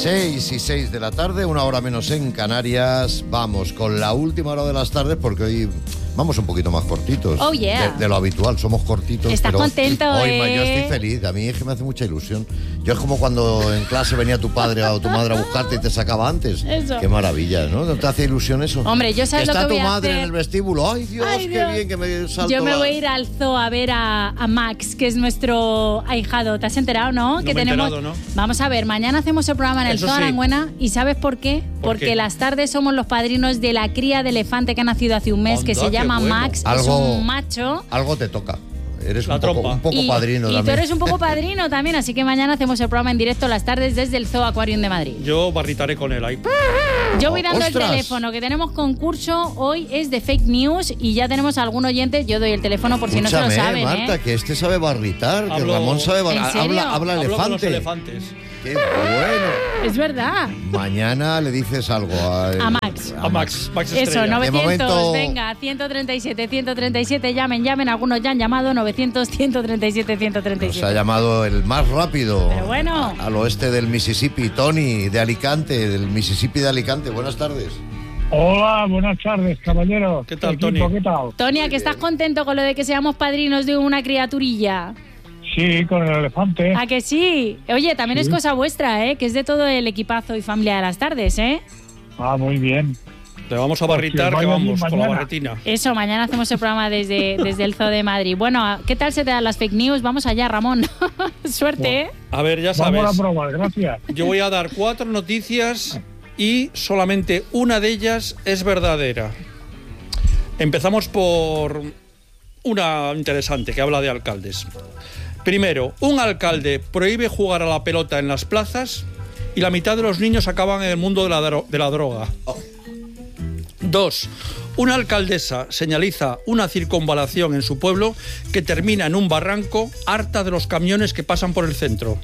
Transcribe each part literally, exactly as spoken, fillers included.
seis y seis de la tarde, una hora menos en Canarias. Vamos con la última hora de las tardes porque hoy vamos un poquito más cortitos. Oh, yeah. de, de lo habitual, somos cortitos. ¿Estás pero contento? Hoy eh? yo estoy feliz, a mí es que me hace mucha ilusión. Yo es como cuando en clase venía tu padre o tu madre a buscarte y te sacaba antes. Eso. Qué maravilla, ¿no? ¿No te hace ilusión eso? Hombre, yo sabes Está lo que tu voy a madre hacer. en el vestíbulo. Ay, Dios, Ay, qué Dios. bien que me salto. Yo me la- voy a ir al zoo a ver a, a Max, que es nuestro ahijado. ¿Te has enterado, no? No que me he tenemos. enterado, ¿no? Vamos a ver, mañana hacemos el programa en el Eso zoo sí. Aranguena. ¿Y sabes por qué? ¿Por Porque qué? las tardes somos los padrinos de la cría de elefante que ha nacido hace un mes, Anda, que se qué llama bueno. Max. Es Algo- un macho. Algo te toca. Eres La un poco, trompa. un poco y, padrino y tú también. eres un poco padrino también, así que mañana hacemos el programa en directo las tardes desde el Zoo Aquarium de Madrid. Yo barritaré con él ahí. Yo voy dando ¡Ostras! el teléfono, que tenemos concurso, hoy es de fake news y ya tenemos algún oyente. Yo doy el teléfono por si no se lo Escúchame, saben, Marta, ¿eh? que este sabe barritar, que Hablo- Ramón sabe ¿En barritar. serio? Habla, habla Hablo con los elefante. elefantes. Qué bueno. Es verdad. Mañana le dices algo a, A Max. A Max. Max Eso, Estrella. novecientos, momento- venga, ciento treinta y siete, ciento treinta y siete, llamen, llamen, algunos ya han llamado, novecientos, ciento treinta y siete, ciento treinta y Nos ha siete. llamado el más rápido. Pero bueno. Al oeste del Mississippi, Tony, de Alicante, del Mississippi de Alicante. Buenas tardes. Hola, buenas tardes, caballeros. ¿Qué tal, Equipo, Tony? ¿Qué tal? Tonia, que estás contento con lo de que seamos padrinos de una criaturilla. Sí, con el elefante. ¿A que sí? Oye, también Sí. es cosa vuestra, ¿eh? Que es de todo el equipazo y familia de las tardes, ¿eh? Ah, muy bien. Le vamos a barritar, Pues que que vaya bien vamos, con la mañana. barretina. Eso, mañana hacemos el programa desde, desde el Zoo de Madrid. Bueno, ¿qué tal se te dan las fake news? Vamos allá, Ramón. Suerte, ¿eh? A ver, ya Vamos sabes. a probar, gracias. Yo voy a dar cuatro noticias y solamente una de ellas es verdadera. Empezamos por una interesante que habla de alcaldes. Primero, un alcalde prohíbe jugar a la pelota en las plazas y la mitad de los niños acaban en el mundo de la, dro- de la droga. Dos, una alcaldesa señaliza una circunvalación en su pueblo que termina en un barranco, harta de los camiones que pasan por el centro.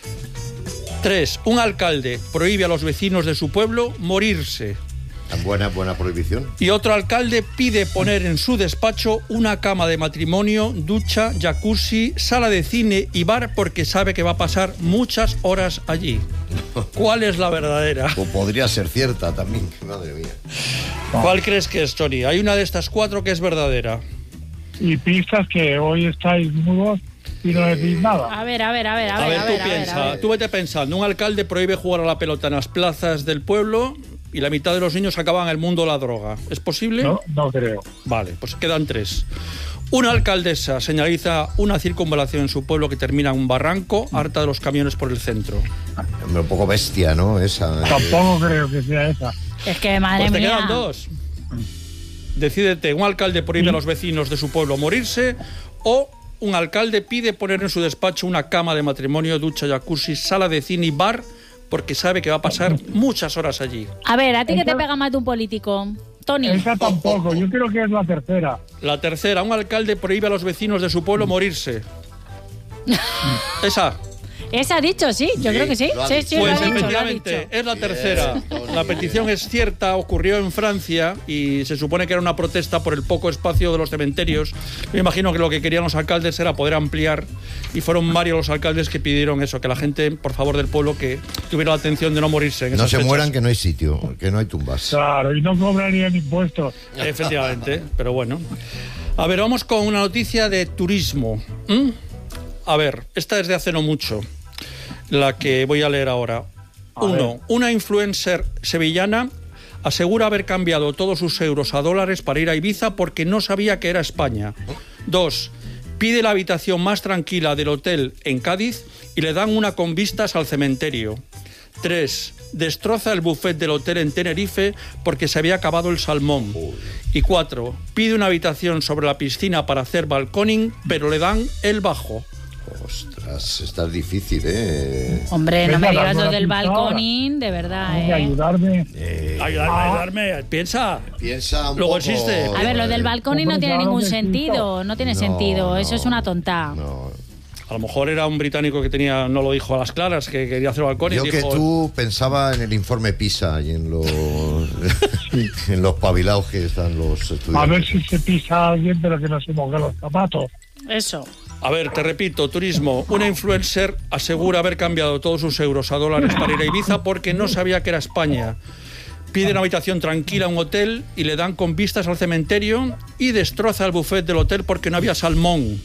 Tres, un alcalde prohíbe a los vecinos de su pueblo morirse. Buena, buena prohibición. Y otro alcalde pide poner en su despacho una cama de matrimonio, ducha, jacuzzi, sala de cine y bar porque sabe que va a pasar muchas horas allí. ¿Cuál es la verdadera? O podría ser cierta también. Madre mía. ¿Cuál crees que es, Tony? Hay una de estas cuatro que es verdadera. Y pistas que hoy estáis mudos y no decís nada. A ver, a ver, a ver, a A ver, ver, a tú ver, a ver, piensa, a ver. tú vete pensando, un alcalde prohíbe jugar a la pelota en las plazas del pueblo y la mitad de los niños acaban en el mundo de la droga. ¿Es posible? No, no creo. Vale, pues quedan tres. Una alcaldesa señaliza una circunvalación en su pueblo que termina en un barranco, harta de los camiones por el centro. Hombre, un poco bestia, ¿no? Esa. eh. Tampoco creo que sea esa. Es que, madre Pues te mía. quedan dos. Decídete, un alcalde prohíbe a los vecinos de su pueblo morirse o un alcalde pide poner en su despacho una cama de matrimonio, ducha, jacuzzi, sala de cine y bar porque sabe que va a pasar muchas horas allí. A ver, ¿a ti qué te Esa- pega más de un político? Tony. Esa tampoco. Yo creo que es la tercera. La tercera, un alcalde prohíbe a los vecinos de su pueblo morirse. Esa. ¿Esa ha dicho? Sí, yo Sí, creo que sí. lo ha Sí, dicho. sí, lo Pues ha dicho, lo ha efectivamente, dicho. es la Bien, tercera. Tony. La petición es cierta, ocurrió en Francia y se supone que era una protesta por el poco espacio de los cementerios. Me imagino que lo que querían los alcaldes era poder ampliar y fueron varios los alcaldes que pidieron eso, que la gente, por favor del pueblo, que tuviera la atención de no morirse en No esas se fechas. mueran, que no hay sitio, que no hay tumbas. Claro, y no cobrarían impuestos. Efectivamente, pero bueno. A ver, vamos con una noticia de turismo. ¿Mm? A ver, esta es de hace no mucho, la que voy a leer ahora. A Uno, ver. una influencer sevillana asegura haber cambiado todos sus euros a dólares para ir a Ibiza porque no sabía que era España. Dos, pide la habitación más tranquila del hotel en Cádiz y le dan una con vistas al cementerio. Tres, destroza el buffet del hotel en Tenerife porque se había acabado el salmón. Y cuatro, pide una habitación sobre la piscina para hacer balconing, pero le dan el bajo. Ostras, esta es difícil, ¿eh? Hombre, no Venga, me digas dame lo una del pista ahora. balconín, de verdad, Venga, ¿eh? ayudarme. Eh, Ayudarme, ayudarme, piensa. Piensa un Luego poco. existe. A ver, lo del balconing no Hombre, tiene claro ningún que sí, sentido, no tiene No, sentido, no, eso es una tonta. No. A lo mejor era un británico que tenía, no lo dijo a las claras, que quería hacer balconing. Yo que dijo, tú pensaba en el informe PISA y en los en los pabilados que están los estudiantes. A ver si se pisa a alguien, pero que no se moje los zapatos. Eso. A ver, te repito, turismo. Una influencer asegura haber cambiado todos sus euros a dólares para ir a Ibiza porque no sabía que era España. Pide una habitación tranquila en un hotel y le dan con vistas al cementerio y destroza el buffet del hotel porque no había salmón.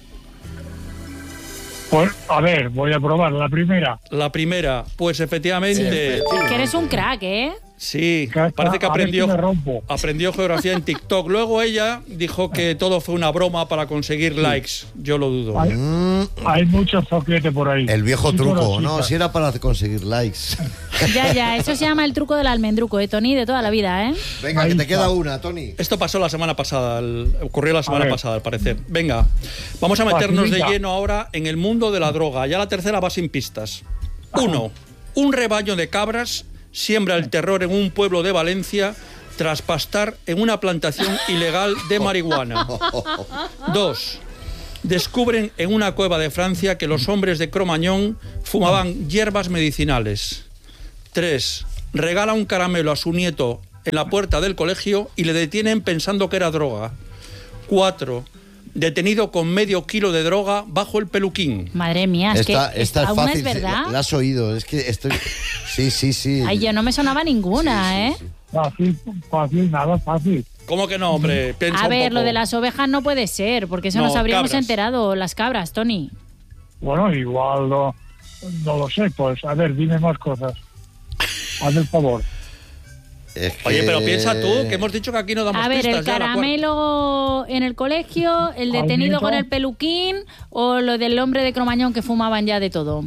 Pues, a ver, voy a probar la primera. La primera, pues efectivamente... Que eres un crack, ¿eh? Sí, Que- parece que a ver aprendió, si me rompo. aprendió geografía en TikTok. Luego ella dijo que todo fue una broma para conseguir likes. Yo lo dudo. Hay, hay mucho zoquete por ahí. El viejo Chicos, truco, chicas. no, si era para conseguir likes. Ya, ya, eso se llama el truco del almendruco, ¿eh, Tony? De toda la vida, ¿eh? Venga, Ahí que te está. queda una, Tony. Esto pasó la semana pasada, el- ocurrió la semana ver. pasada, al parecer. Venga, vamos a meternos de Facilita. lleno ahora en el mundo de la droga. Ya la tercera va sin pistas. Uno, un rebaño de cabras siembra el terror en un pueblo de Valencia tras pastar en una plantación ilegal de marihuana. Dos, descubren en una cueva de Francia que los hombres de Cromañón fumaban hierbas medicinales. Tres, regala un caramelo a su nieto en la puerta del colegio y le detienen pensando que era droga. Cuatro, detenido con medio kilo de droga bajo el peluquín. Madre mía, es Esta, que esta es aún fácil. es verdad. La, la has oído, es que estoy. Sí, sí, sí. Ay, yo no me sonaba ninguna, Sí, sí, ¿eh? sí. Fácil, fácil, nada fácil. ¿Cómo que no, hombre? Piensa A un ver, poco. lo de las ovejas no puede ser, porque eso No, nos habríamos cabras. enterado. Las cabras, Tony. Bueno, igual no, no lo sé. Pues, a ver, dime más cosas. Haz el favor. Es que- Oye, pero piensa tú, que hemos dicho que aquí no damos A ver, pistas. el ya, la cuarta. caramelo en el colegio, el ¿Al detenido nieto? con el peluquín o lo del hombre de Cromañón que fumaban ya de todo.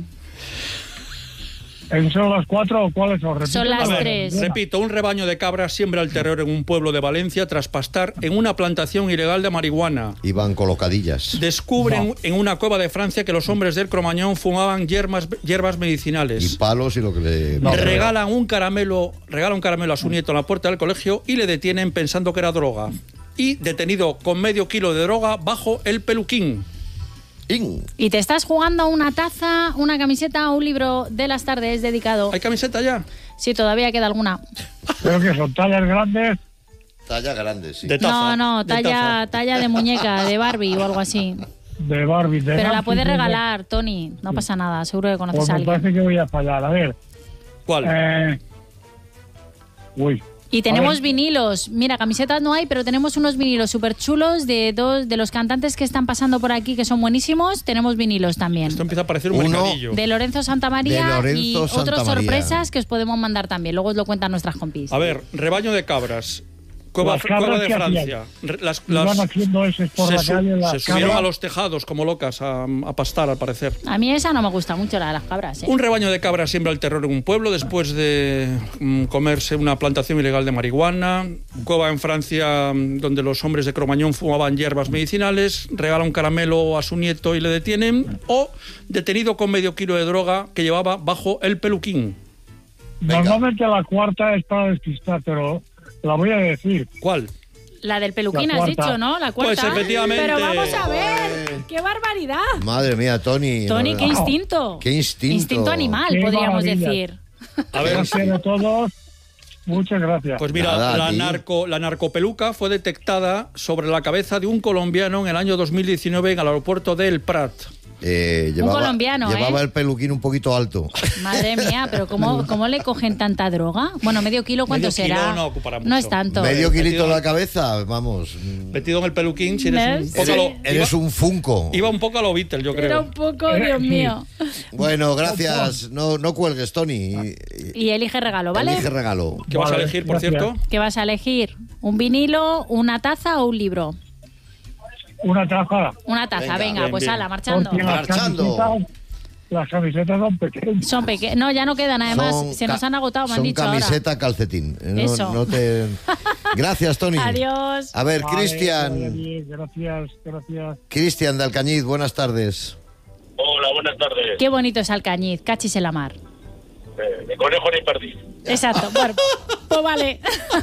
¿Esas son las cuatro o cuáles son? Son Repíteme. las A ver, tres. repito, un rebaño de cabras siembra el terror en un pueblo de Valencia tras pastar en una plantación ilegal de marihuana. Iban colocadillas. Descubren No. en una cueva de Francia que los hombres del Cromañón fumaban hierbas, hierbas Y medicinales. palos y lo que le. No. Regalan un caramelo, regala un caramelo a su nieto en la puerta del colegio y le detienen pensando que era droga. Y detenido con medio kilo de droga bajo el peluquín. ¡In! Y te estás jugando una taza, una camiseta o un libro de las tardes dedicado. ¿Hay camiseta ya? Sí, todavía queda alguna. Creo que son tallas grandes. Talla grande, sí. De taza. No, no, de talla, taza. talla de muñeca, de Barbie o algo así. De Barbie. De Pero la Nancy, puedes de- regalar, Tony. No pasa nada, seguro que conoces Pues a me alguien. parece que voy a fallar. A ver. ¿Cuál? Eh... Uy. Y tenemos ver. vinilos. Mira, camisetas no hay, pero tenemos unos vinilos súper chulos de dos de los cantantes que están pasando por aquí, que son buenísimos. Tenemos vinilos también. Esto empieza a parecer un Uno mercadillo. De Lorenzo Santamaría De Lorenzo y otras Santamaría. sorpresas que os podemos mandar también. Luego os lo cuentan nuestras compis. A ver, rebaño de cabras. Cueva, Las cabras, cueva de ¿qué Francia. Re- Las, Iban las- haciendo ese por se la su- calle. Las se subieron cabras. a los tejados como locas a, a pastar, al parecer. A mí esa no me gusta mucho, la de las cabras. ¿eh? Un rebaño de cabras siembra el terror en un pueblo después de mm, comerse una plantación ilegal de marihuana. Cueva en Francia mm, donde los hombres de Cromañón fumaban hierbas medicinales. Regala un caramelo a su nieto y le detienen. O detenido con medio kilo de droga que llevaba bajo el peluquín. Venga. Normalmente la cuarta es para despistar, pero la voy a decir. ¿Cuál? La del peluquín La has cuarta. dicho, ¿no? La cuarta. Pues efectivamente. Pero vamos a ver. ¡Qué barbaridad! Madre mía, Tony. Tony, qué No, instinto. Qué instinto. Instinto animal, Qué podríamos maravilla. decir. A ver, Gracias a todos. Muchas gracias. pues mira, Nada, a la, ti. narco, la narcopeluca fue detectada sobre la cabeza de un colombiano en el año dos mil diecinueve en el aeropuerto de El Prat. Eh, llevaba, colombiano, Llevaba ¿eh? el peluquín un poquito alto. Madre mía, pero ¿cómo, cómo le cogen tanta droga? Bueno, medio kilo, ¿cuánto Medio kilo será? no ocupará No es mucho. tanto. Medio Metido- kilito en la cabeza, vamos. Metido en el peluquín, si eres un ¿Ves? poco Sí. a lo- Eres iba, un funko. iba un poco a lo Beatle, yo Era creo. un poco, Dios mío. Bueno, gracias. No, no cuelgues, Tony. Y- Y elige regalo, ¿vale? Elige regalo. ¿Qué vas a Vale, elegir, por gracias. cierto? ¿Qué vas a elegir? ¿Un vinilo, una taza o un libro? Una taza. Una taza, Venga, venga, bien, pues bien. ala, marchando. Porque las Marchando. camisetas, las camisetas son pequeñas. Son pequeños. No, ya no quedan, además, Son se nos ca- han agotado, me han son dicho camiseta, calcetín. Eh, No, Eso. no te... Gracias, Tony. ahora. Adiós. A ver, Vale, vaya Cristian. bien, Gracias, gracias. Cristian de Alcañiz, buenas tardes. Hola, buenas tardes. Qué bonito es Alcañiz, cachis en la mar. Eh, de conejo ni perdiz. Exacto, bueno, pues vale.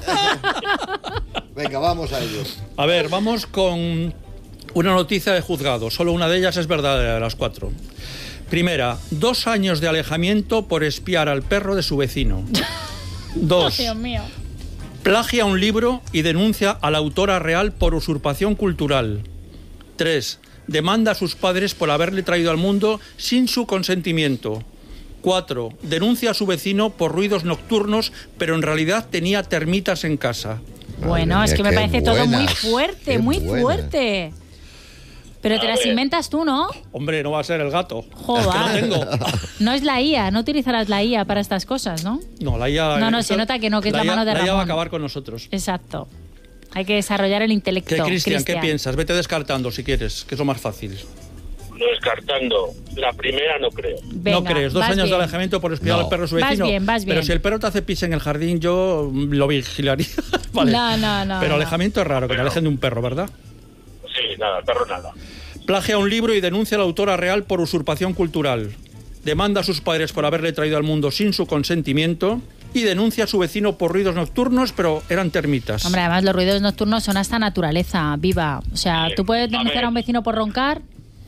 Venga, vamos a ello. A ver, vamos con una noticia de juzgado. Solo una de ellas es verdadera, de las cuatro. Primera, dos años de alejamiento por espiar al perro de su vecino. Dos, Dios mío. plagia un libro y denuncia a la autora real por usurpación cultural. Tres, demanda a sus padres por haberle traído al mundo sin su consentimiento. Cuatro, denuncia a su vecino por ruidos nocturnos, pero en realidad tenía termitas en casa. Bueno, Madre es que mía, me qué parece todo muy buenas, fuerte, qué muy buenas. fuerte. Pero te A las ver. inventas tú, ¿no? Hombre, no va a ser el gato. Joder. Es que no tengo. No es la I A, no utilizarás la I A para estas cosas, ¿no? No, la I A... No, no, se nota que no, que es la I A mano de La I A va a Ramón. acabar con nosotros. Exacto. Hay que desarrollar el intelecto. ¿Qué, Cristian, qué Cristian. piensas? Vete descartando si quieres, que es lo más fácil. No descartando. La primera no creo. Venga, no crees, dos vas años bien. de alejamiento por espiar No. al perro de su Vas vecino. bien, vas Pero bien. si el perro te hace pis en el jardín, yo mm, lo vigilaría. Vale. No, no, no, Pero no. alejamiento es raro, que te alejen de un perro, ¿verdad? Sí, nada, perro nada. Plagia un libro y denuncia a la autora real por usurpación cultural. Demanda a sus padres por haberle traído al mundo sin su consentimiento y denuncia a su vecino por ruidos nocturnos, pero eran termitas. Hombre, además los ruidos nocturnos son hasta naturaleza viva. O sea, tú puedes A denunciar ver. a un vecino por roncar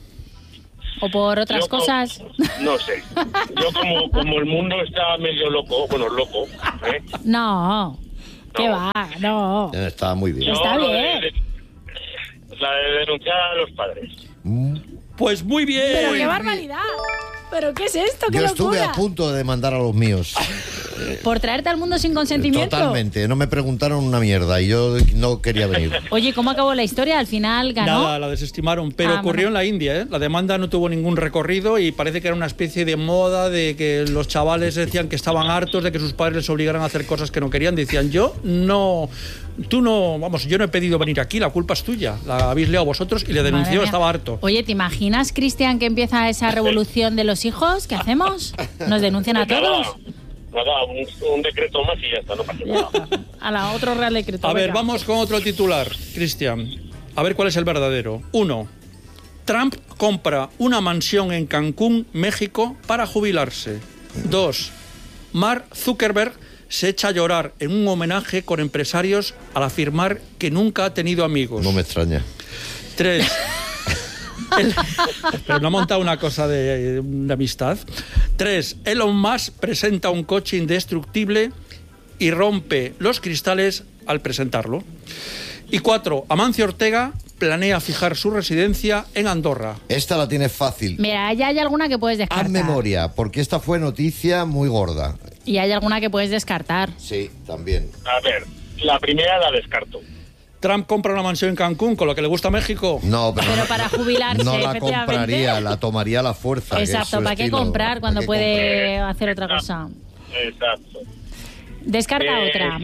o por otras Yo como- cosas. No sé. Yo como, como el mundo está medio loco, bueno, loco, ¿eh? No, ¿qué No. va? No. Está muy bien. Yo Está lo bien. de- la de denunciar a los padres. Pues muy bien. Pero qué barbaridad. ¿Pero qué es esto? ¡Qué Yo estuve locura! a punto de demandar a los míos. ¿Por traerte al mundo sin consentimiento? Totalmente. No me preguntaron una mierda y yo no quería venir. Oye, ¿cómo acabó la historia? Al final ganó. Nada, la desestimaron, pero Ah, ocurrió bueno. en la India, ¿eh? La demanda no tuvo ningún recorrido y parece que era una especie de moda de que los chavales decían que estaban hartos de que sus padres les obligaran a hacer cosas que no querían. Decían, yo no, tú no, vamos, yo no he pedido venir aquí, la culpa es tuya. La habéis liado vosotros y le Madre denunció, mía. estaba harto. Oye, ¿te imaginas, Cristian, que empieza esa revolución de los hijos? ¿Qué hacemos? ¿Nos denuncian a todos? Nada, nada un, un decreto más y ya está, no pasa Ya nada. está. A la otro Real Decreto. A ver, venga. vamos con otro titular, Cristian. A ver cuál es el verdadero. Uno, Trump compra una mansión en Cancún, México, para jubilarse. Dos, Mark Zuckerberg se echa a llorar en un homenaje con empresarios al afirmar que nunca ha tenido amigos. No me extraña. Tres. El- pero no ha montado una cosa de, de amistad. Tres. Elon Musk presenta un coche indestructible y rompe los cristales al presentarlo. Y cuatro. Amancio Ortega planea fijar su residencia en Andorra. Esta la tienes fácil. Mira, ya hay alguna que puedes descartar. Haz memoria, porque esta fue noticia muy gorda. Y hay alguna que puedes descartar. Sí, también. A ver, la primera la descarto. Trump compra una mansión en Cancún, con lo que le gusta México. No, pero, Pero para jubilarse, no la efectivamente. compraría, la tomaría a la fuerza. que es Exacto, su ¿para qué estilo. comprar cuando ¿Para qué puede comprar? hacer otra cosa? Exacto. Descarta Eh, otra.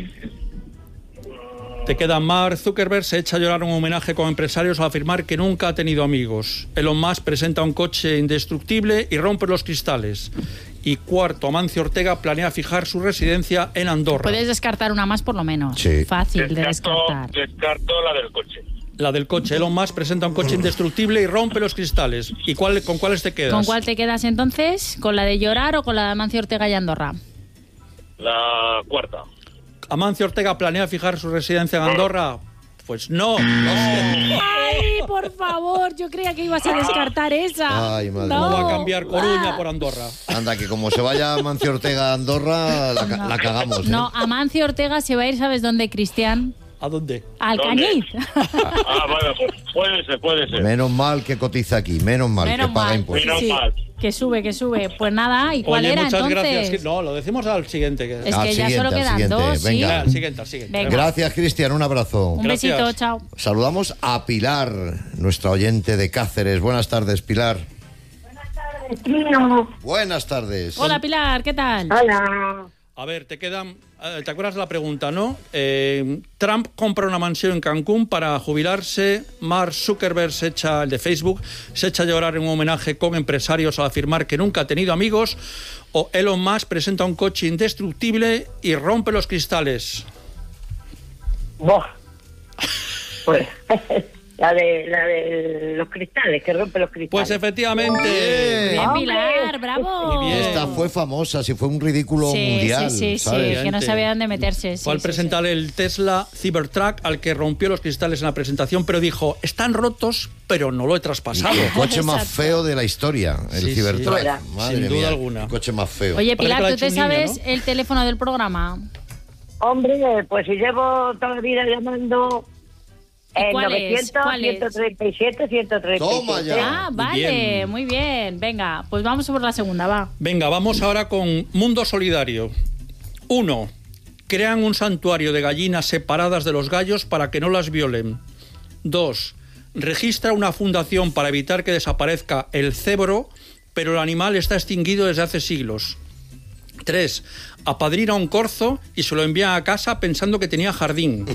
Te queda Mark Zuckerberg se echa a llorar un homenaje con empresarios al afirmar que nunca ha tenido amigos. Elon Musk presenta un coche indestructible y rompe los cristales. Y cuarto, Amancio Ortega planea fijar su residencia en Andorra. Puedes descartar una más por lo menos. Sí. Fácil de Descarto, descartar. descarto la del coche. La del coche. Elon Musk presenta un coche indestructible y rompe los cristales. ¿Y cuál, con cuáles te quedas? ¿Con cuál te quedas entonces? ¿Con la de llorar o con la de Amancio Ortega y Andorra? La cuarta. ¿Amancio Ortega planea fijar su residencia en Andorra? Pues no. no sé. ¡Ay, por favor! Yo creía que ibas a descartar esa. Ay, madre. ¿Cómo No. va a cambiar Coruña por Andorra? Anda, que como se vaya Mancio Ortega a Andorra, la, ca- la cagamos. ¿eh? No, Amancio Ortega se va a ir, ¿sabes dónde, Cristian? ¿A dónde? Al ¿Dónde? Cañiz. Ah, bueno, pues puede ser, puede ser. Menos mal que cotiza aquí, menos mal Menos que paga mal. impuestos. Menos Sí, mal. que sube, que sube. Pues nada, ¿y cuál Oye, era muchas entonces? gracias. No, lo decimos al siguiente. que- Es Al que ya siguiente, solo al quedan siguiente. dos, ¿sí? Venga. Al siguiente, al siguiente. Venga. Gracias, Cristian, un abrazo. Un Gracias. besito, chao. Saludamos a Pilar, nuestra oyente de Cáceres. Buenas tardes, Pilar. No. Buenas tardes. Hola, Pilar, ¿qué tal? Hola. A ver, te quedan. eh, ¿Te acuerdas de la pregunta, no? Eh, Trump compra una mansión en Cancún para jubilarse. Mark Zuckerberg se echa, el de Facebook, se echa a llorar en un homenaje con empresarios al afirmar que nunca ha tenido amigos. O Elon Musk presenta un coche indestructible y rompe los cristales. Vos. Pues, la de, la de los cristales, que rompe los cristales. Pues efectivamente. Bien, Hombre. Pilar, bravo. Muy bien. Esta fue famosa, si fue un ridículo Sí, mundial. sí, sí, sí, ¿sabes? que no sabía dónde meterse. sí, Fue al sí, presentar el Tesla Cybertruck, al que rompió los cristales en la presentación, pero dijo, están rotos, pero no lo he traspasado. El coche más Exacto. feo de la historia, el Sí, sí. Cybertruck. Fuera. Madre Sin duda mía, alguna. el coche más feo. sí. Oye, Parece que lo Pilar, ha ¿tú hecho te un niño, sabes ¿no? el teléfono del programa? Hombre, pues si llevo toda la vida llamando, El ¿Cuál es? novecientos, ¿Cuál es? ciento treinta y siete, ciento treinta y siete. Toma ya. Ah, vale, Bien. muy bien. Venga, pues vamos por la segunda, va. Venga, vamos ahora con Mundo Solidario. Uno, crean un santuario de gallinas separadas de los gallos para que no las violen. Dos, registra una fundación para evitar que desaparezca el cebro, pero el animal está extinguido desde hace siglos. Tres, apadrina un corzo y se lo envía a casa pensando que tenía jardín.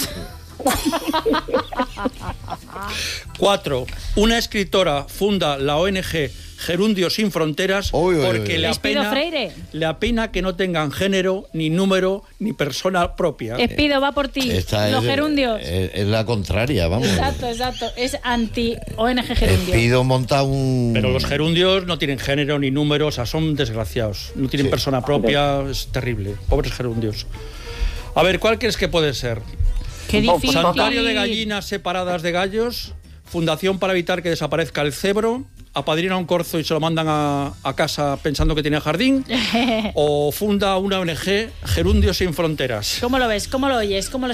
Cuatro, una escritora funda la O N G Gerundios Sin Fronteras Uy, uy, porque uy. le Les pido apena, Freire. le apena que no tengan género, ni número, ni persona propia. Espido, va por ti. Esta Los es, gerundios. Es, es la contraria, vamos. Exacto, exacto. Es anti-O N G gerundio. Pido montar un... Pero los gerundios no tienen género ni número, o sea, son desgraciados. No tienen Sí. persona propia, es terrible. Pobres gerundios. A ver, ¿cuál crees que puede ser? Qué difícil. Santuario de gallinas separadas de gallos, fundación para evitar que desaparezca el cebro, apadrina un corzo y se lo mandan a, a casa pensando que tiene jardín, o funda una O N G Gerundios Sin Fronteras. ¿Cómo lo ves? ¿Cómo lo oyes? ¿Cómo lo